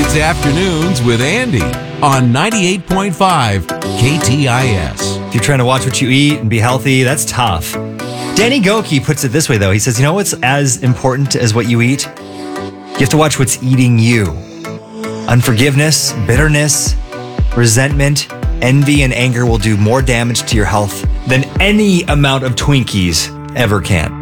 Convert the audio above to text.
It's Afternoons with Andy on 98.5 KTIS. If you're trying to watch what you eat and be healthy, that's tough. Danny Gokey puts it this way, though. He says, you know what's as important as what you eat? You have to watch what's eating you. Unforgiveness, bitterness, resentment, envy, and anger will do more damage to your health than any amount of Twinkies ever can.